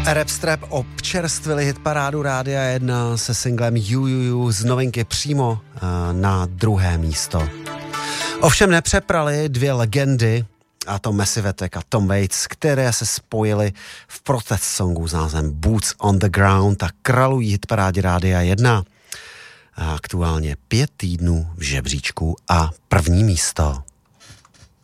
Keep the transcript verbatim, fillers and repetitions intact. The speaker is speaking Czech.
Rapstrap občerstvili hitparádu Rádia jedna se singlem You You You z novinky přímo uh, na druhé místo. Ovšem nepřeprali dvě legendy, a to Massive Attack a Tom Waits, které se spojily v protest songu s názvem Boots on the Ground a kralují hitparádě Rádia jedna. A aktuálně pět týdnů v žebříčku a první místo.